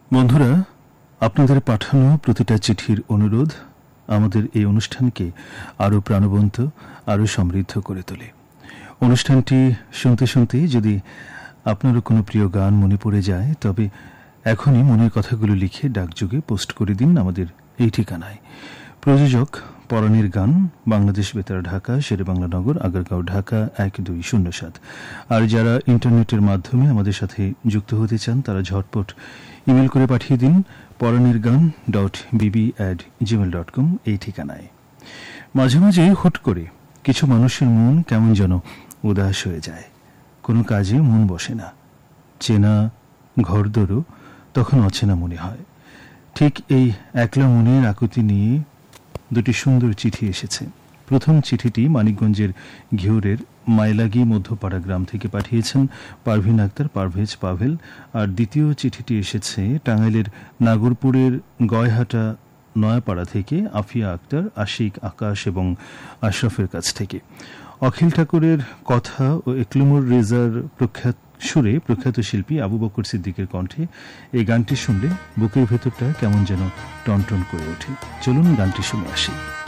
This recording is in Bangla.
বন্ধুরা, আপনাদের পাঠানো প্রতিটা চিঠির অনুরোধ আমাদের এই অনুষ্ঠানকে আরও প্রাণবন্ত, আরও সমৃদ্ধ করে তোলে। অনুষ্ঠানটি শুনতে শুনতে যদি আপনারও কোনো প্রিয় গান মনে পড়ে যায়, তবে এখনই মনের কথাগুলো লিখে ডাকযোগে পোস্ট করে দিন আমাদের এই ঠিকানায়। প্রযোজক পরাণের গান, বাংলাদেশ বেতার, ঢাকা, শেরেবাংলা নগর, আগারগাঁও, ঢাকা 1207। আর যারা ইন্টারনেটের মাধ্যমে আমাদের সাথে যুক্ত হতে চান, তারা ঝটপট ইমেল করে পাঠিয়ে দিন poranirgan.bb@gmail.com এই ঠিকানায়। মাঝে মাঝে হুট করে কিছু মানুষের মন কেমন যেন উদাস হয়ে যায়, কোনো কাজে মন বসে না, চেনা ঘরদোরও তখন অচেনা মনে হয়। ঠিক এই একলা মনের আকুতি নিয়ে দুটি সুন্দর চিঠি এসেছে। প্রথম চিঠিটি মানিকগঞ্জের ঘিওরের মাইলাগি মধ্যপাড়া গ্রাম থেকে পাঠিয়েছেন পারভিন আক্তার, পারভেজ পাভেল। আর দ্বিতীয় চিঠিটি এসেছে টাঙ্গাইলের নাগরপুরের গয়হাটা নয়াপাড়া থেকে আফিয়া আক্তার, আশিক, আকাশ এবং আশরাফের কাছ থেকে। অখিল ঠাকুরের কথা ও একলুমুর রেজার সুরে প্রখ্যাত শিল্পী আবু বকর সিদ্দিকের কণ্ঠে এই গানটি শুনলে বুকের ভেতরটা কেমন যেন টনটন করে ওঠে। চলুন গানটি শুনে আসি।